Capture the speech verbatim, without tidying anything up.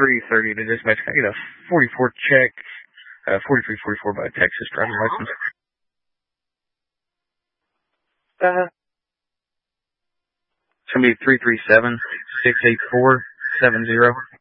three thirty to dispatch. Can I get a forty-four check, uh, forty-three forty-four by Texas driving license? Uh, it's going to be three three seven, six eight four, seven zero.